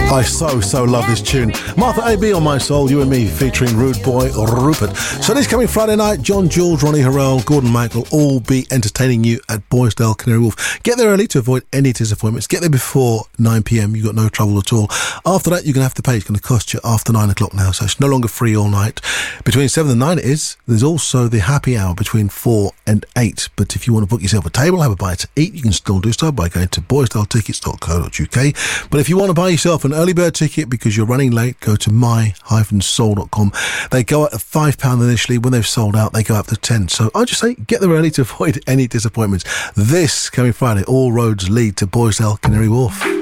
I so love this tune. Martha A.B. on My Soul, You and Me, featuring Rude Boy Rupert. So this coming Friday night, John Jules, Ronnie Harrell, Gordon Mack will all be entertaining you at Boysdale Canary Wharf. Get there early to avoid any disappointments. Get there before 9pm, you've got no trouble at all. After that, you're going to have to pay. It's going to cost you after 9 o'clock now, so it's no longer free all night. Between 7 and 9 it is. There's also the happy hour between 4 and 8. But if you want to book yourself a table, have a bite to eat, you can still do so by going to boysdaletickets.co.uk. But if you want to buy yourself an early bird ticket because you're running late, go to my-soul.com. They go at £5 initially. When they've sold out, they go up to 10. So I just say get there early to avoid any disappointments. This coming Friday, all roads lead to Boysdale Canary Wharf.